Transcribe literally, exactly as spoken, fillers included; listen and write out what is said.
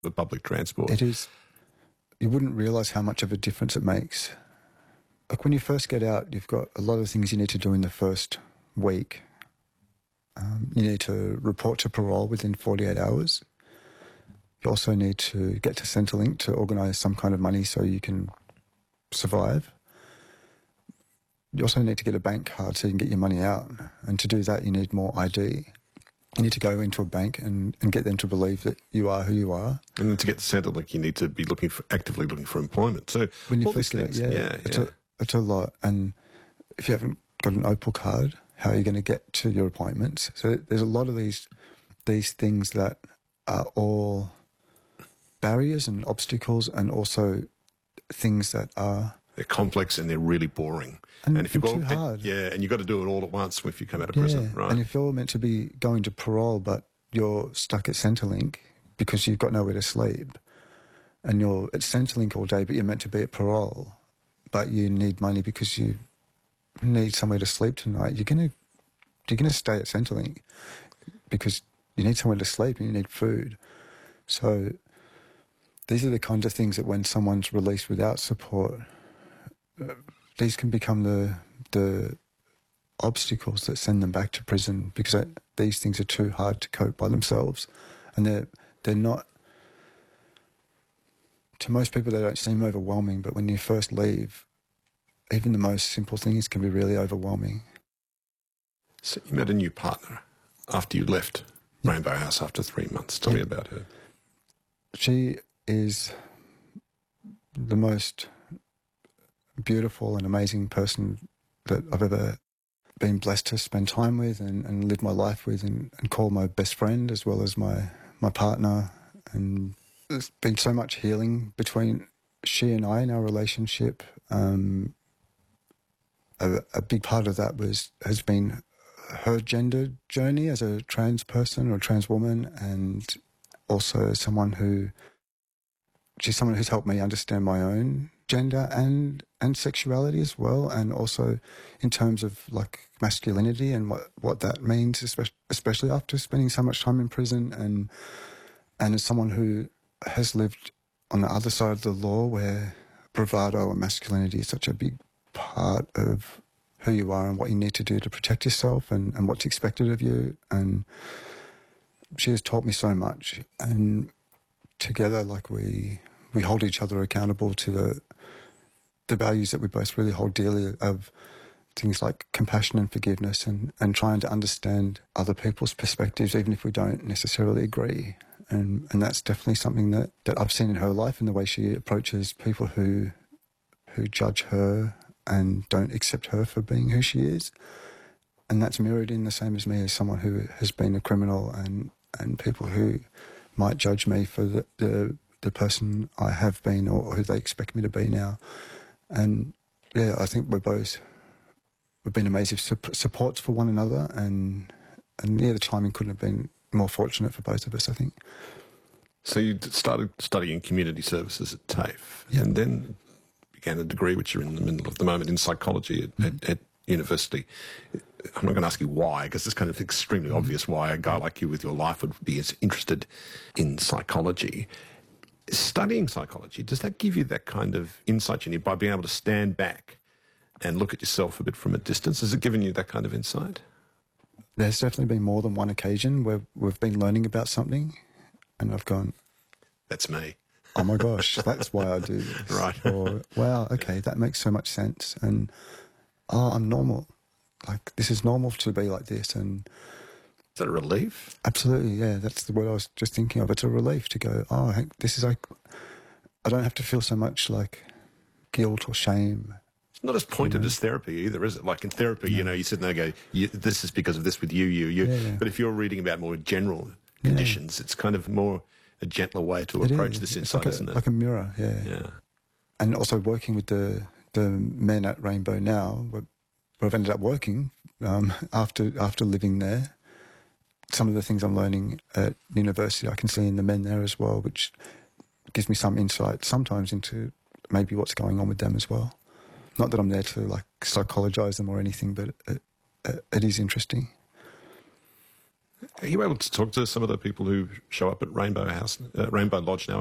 the public transport. It is. You wouldn't realise how much of a difference it makes. Like when you first get out, you've got a lot of things you need to do in the first week. Um, you need to report to parole within forty-eight hours. You also need to get to Centrelink to organise some kind of money so you can survive. You also need to get a bank card so you can get your money out. And to do that, you need more I D. You need to go into a bank and, and get them to believe that you are who you are. And then to get to Centrelink, you need to be looking for actively looking for employment. So when you all first these get things, out, yeah, yeah, it's, yeah. A, it's a lot. And if you haven't got an Opal card, how are you going to get to your appointments? So there's a lot of these these things that are all barriers and obstacles, and also things that are... They're complex and they're really boring. And, and if you've and got too hard. Yeah, and you've got to do it all at once if you come out of Yeah, prison, right? and if you're meant to be going to parole but you're stuck at Centrelink because you've got nowhere to sleep, and you're at Centrelink all day but you're meant to be at parole, but you need money because you need somewhere to sleep tonight, you're going to you're going to stay at Centrelink because you need somewhere to sleep and you need food. So these are the kinds of things that when someone's released without support, uh, these can become the the obstacles that send them back to prison, because uh, these things are too hard to cope by themselves, and they're they're not. To most people, they don't seem overwhelming, but when you first leave, even the most simple things can be really overwhelming. So you met a new partner after you left Yeah. Rainbow House after three months. Tell Yeah. me about her. She is the most beautiful and amazing person that I've ever been blessed to spend time with and, and live my life with, and, and call my best friend as well as my, my partner. And there's been so much healing between she and I in our relationship. Um, a, a big part of that was has been her gender journey as a trans person or trans woman, and also as someone who, she's someone who's helped me understand my own gender and and sexuality as well, and also in terms of like masculinity and what, what that means, especially, especially after spending so much time in prison, and and as someone who has lived on the other side of the law where bravado and masculinity is such a big part of who you are and what you need to do to protect yourself and, and what's expected of you. And she has taught me so much, and together like we we hold each other accountable to the the values that we both really hold dearly, of things like compassion and forgiveness, and, and trying to understand other people's perspectives even if we don't necessarily agree. And and that's definitely something that, that I've seen in her life, in the way she approaches people who who judge her and don't accept her for being who she is. And that's mirrored in the same as me, as someone who has been a criminal, and, and people who might judge me for the, the the person I have been or who they expect me to be now. And yeah, I think we're both, we've been amazing su- supports for one another, and and yeah, the timing couldn't have been more fortunate for both of us, I think. So you d- started studying community services at TAFE, Yeah. and then began a degree, which you're in the middle of the moment, in psychology at, Mm-hmm. at, at university. I'm not going to ask you why, because it's kind of extremely Mm-hmm. obvious why a guy like you with your life would be as interested in psychology. Studying psychology, does that give you that kind of insight you need by being able to stand back and look at yourself a bit from a distance? Has it given you that kind of insight? There's definitely been more than one occasion where we've been learning about something and I've gone, That's me. oh my gosh, that's why I do this. Right. Or, wow, okay, that makes so much sense. And, oh, I'm normal. Like, this is normal to be like this. And Is that a relief? absolutely, yeah, that's the word I was just thinking of. It's a relief to go, oh, hey, this is like, I don't have to feel so much like guilt or shame. It's not as pointed Yeah. as therapy either, is it? Like in therapy, you know, you sit there and go, you, this is because of this with you, you, you. Yeah, yeah. But if you're reading about more general conditions, it's kind of more a gentler way to It approach is. this It's insight, like a, isn't it? like a mirror, yeah. Yeah. And also working with the the men at Rainbow now, where where I've ended up working um, after after living there. Some of the things I'm learning at university, I can see in the men there as well, which gives me some insight sometimes into maybe what's going on with them as well. Not that I'm there to like psychologise them or anything, but it, it, it is interesting. Are you able to talk to some of the people who show up at Rainbow House, uh, Rainbow Lodge now